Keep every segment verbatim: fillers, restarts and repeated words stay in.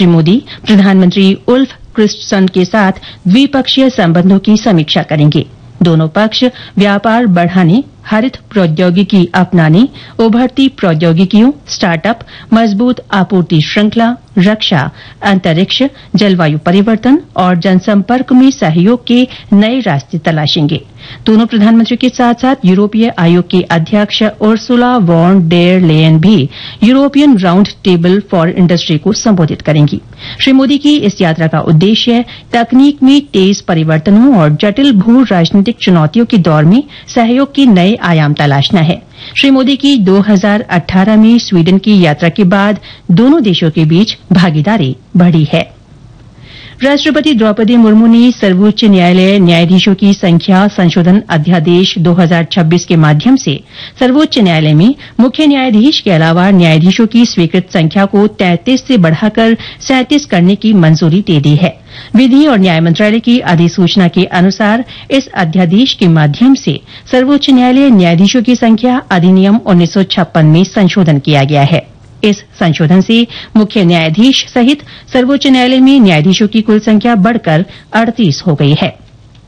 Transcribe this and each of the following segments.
श्री मोदी प्रधानमंत्री Ulf Kristersson के साथ द्विपक्षीय संबंधों की समीक्षा करेंगे। दोनों पक्ष व्यापार बढ़ाने, हरित प्रौद्योगिकी अपनाने, उभरती प्रौद्योगिकियों, स्टार्टअप, मजबूत आपूर्ति श्रृंखला, रक्षा, अंतरिक्ष, जलवायु परिवर्तन और जनसंपर्क में सहयोग के नए रास्ते तलाशेंगे। दोनों प्रधानमंत्री के साथ साथ यूरोपीय आयोग के अध्यक्ष उर्सुला वॉन डेर लेयन भी European round table for industry को संबोधित करेंगी। श्री मोदी की इस यात्रा का उद्देश्य तकनीक में तेज परिवर्तनों और जटिल भू राजनीतिक चुनौतियों के दौर में सहयोग के नए आयाम तलाशना है। श्री मोदी की दो हज़ार अठारह में स्वीडन की यात्रा के बाद दोनों देशों के बीच भागीदारी बढ़ी है। राष्ट्रपति द्रौपदी मुर्मू ने सर्वोच्च न्यायालय न्यायाधीशों की संख्या संशोधन अध्यादेश दो हज़ार छब्बीस के माध्यम से सर्वोच्च न्यायालय में मुख्य न्यायाधीश के अलावा न्यायाधीशों की स्वीकृत संख्या को तैंतीस से बढ़ाकर सैंतीस करने की मंजूरी दे दी है। विधि और न्याय मंत्रालय की अधिसूचना के अनुसार इस अध्यादेश के माध्यम से सर्वोच्च न्यायालय न्यायाधीशों की संख्या अधिनियम उन्नीस सौ छप्पन में संशोधन किया गया है। इस संशोधन से मुख्य न्यायाधीश सहित सर्वोच्च न्यायालय में न्यायाधीशों की कुल संख्या बढ़कर अड़तीस हो गई है।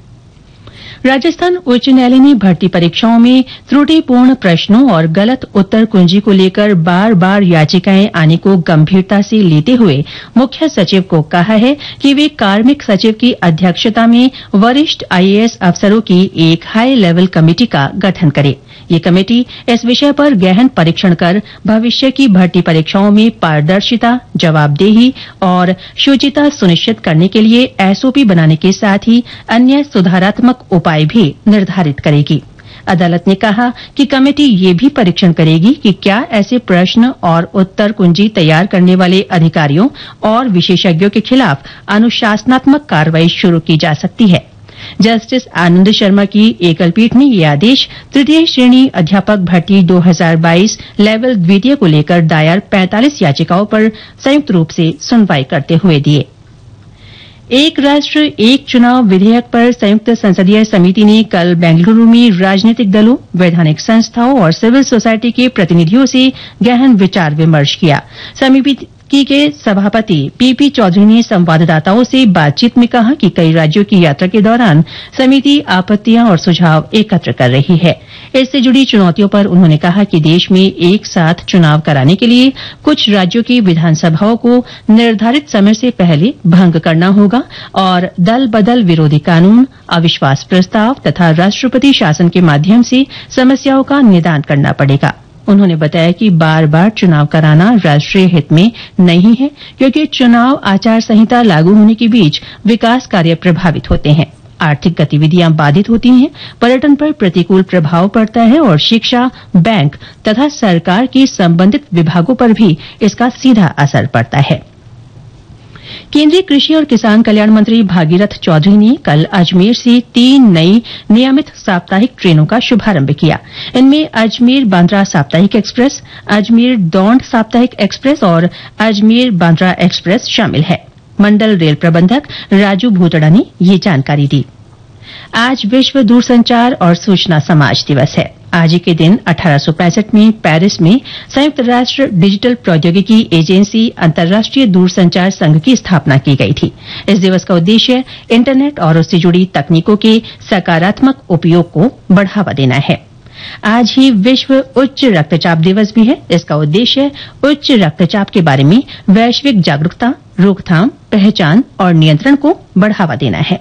राजस्थान उच्च न्यायालय ने भर्ती परीक्षाओं में त्रुटिपूर्ण प्रश्नों और गलत उत्तर कुंजी को लेकर बार बार याचिकाएं आने को गंभीरता से लेते हुए मुख्य सचिव को कहा है कि वे कार्मिक सचिव की अध्यक्षता में वरिष्ठ आईएएस अफसरों की एक हाई लेवल कमेटी का गठन करे। ये कमेटी इस विषय पर गहन परीक्षण कर भविष्य की भर्ती परीक्षाओं में पारदर्शिता, जवाबदेही और शुचिता सुनिश्चित करने के लिए एसओपी बनाने के साथ ही अन्य सुधारात्मक उपाय भी निर्धारित करेगी। अदालत ने कहा कि कमेटी ये भी परीक्षण करेगी कि क्या ऐसे प्रश्न और उत्तर कुंजी तैयार करने वाले अधिकारियों और विशेषज्ञों के खिलाफ अनुशासनात्मक कार्रवाई शुरू की जा सकती है। जस्टिस आनंद शर्मा की एकल पीठ ने यह आदेश तृतीय श्रेणी अध्यापक भर्ती दो हज़ार बाईस लेवल द्वितीय को लेकर दायर पैंतालीस याचिकाओं पर संयुक्त रूप से सुनवाई करते हुए दिए। एक राष्ट्र एक चुनाव विधेयक पर संयुक्त संसदीय समिति ने कल बेंगलुरू में राजनीतिक दलों, वैधानिक संस्थाओं और सिविल सोसाइटी के प्रतिनिधियों से गहन विचार विमर्श किया। समिति के सभापति पीपी चौधरी ने संवाददाताओं से बातचीत में कहा कि कई राज्यों की यात्रा के दौरान समिति आपत्तियां और सुझाव एकत्र कर रही है। इससे जुड़ी चुनौतियों पर उन्होंने कहा कि देश में एक साथ चुनाव कराने के लिए कुछ राज्यों की विधानसभाओं को निर्धारित समय से पहले भंग करना होगा और दल बदल विरोधी कानून, अविश्वास प्रस्ताव तथा राष्ट्रपति शासन के माध्यम से समस्याओं का निदान करना पड़ेगा। उन्होंने बताया कि बार बार चुनाव कराना राष्ट्रीय हित में नहीं है, क्योंकि चुनाव आचार संहिता लागू होने के बीच विकास कार्य प्रभावित होते हैं, आर्थिक गतिविधियां बाधित होती हैं, पर्यटन पर प्रतिकूल प्रभाव पड़ता है और शिक्षा, बैंक तथा सरकार के संबंधित विभागों पर भी इसका सीधा असर पड़ता है। केंद्रीय कृषि और किसान कल्याण मंत्री भागीरथ चौधरी ने कल अजमेर से तीन नई नियमित साप्ताहिक ट्रेनों का शुभारंभ किया। इनमें अजमेर बांद्रा साप्ताहिक एक्सप्रेस, अजमेर दौंड साप्ताहिक एक्सप्रेस और अजमेर बांद्रा एक्सप्रेस शामिल है। मंडल रेल प्रबंधक राजू भूतड़ा ने ये जानकारी दी। आज विश्व दूरसंचार और सूचना समाज दिवस है। आज ही के दिन अठारह सौ पैंसठ में पेरिस में संयुक्त राष्ट्र डिजिटल प्रौद्योगिकी एजेंसी अंतर्राष्ट्रीय दूरसंचार संघ की स्थापना की गई थी। इस दिवस का उद्देश्य इंटरनेट और उससे जुड़ी तकनीकों के सकारात्मक उपयोग को बढ़ावा देना है। आज ही विश्व उच्च रक्तचाप दिवस भी है। इसका उद्देश्य उच्च रक्तचाप के बारे में वैश्विक जागरूकता, रोकथाम, पहचान और नियंत्रण को बढ़ावा देना है।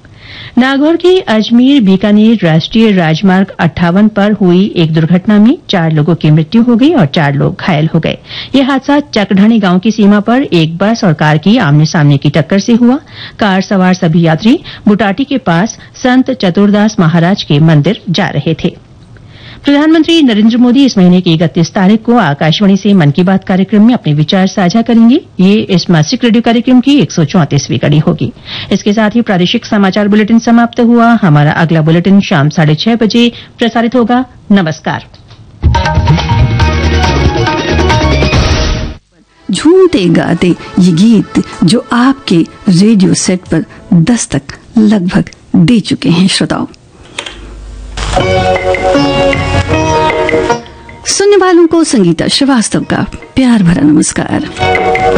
नागौर के अजमेर बीकानेर राष्ट्रीय राजमार्ग अट्ठावन पर हुई एक दुर्घटना में चार लोगों की मृत्यु हो गई और चार लोग घायल हो गए। यह हादसा चकढाणी गांव की सीमा पर एक बस और कार की आमने सामने की टक्कर से हुआ। कार सवार सभी यात्री बुटाटी के पास संत चतुरदास महाराज के मंदिर जा रहे थे। प्रधानमंत्री नरेंद्र मोदी इस महीने की इकतीस तारीख को आकाशवाणी से मन की बात कार्यक्रम में अपने विचार साझा करेंगे। ये इस मासिक रेडियो कार्यक्रम की एक सौ चौंतीसवीं कड़ी होगी। इसके साथ ही प्रादेशिक समाचार बुलेटिन समाप्त हुआ। हमारा अगला बुलेटिन शाम साढ़े छह बजे प्रसारित होगा। नमस्कार। झूमते गाते ये गीत जो आपके रेडियो सेट पर दस्तक लगभग दे चुके हैं। श्रोताओं, सुनने वालों को संगीता श्रीवास्तव का प्यार भरा नमस्कार।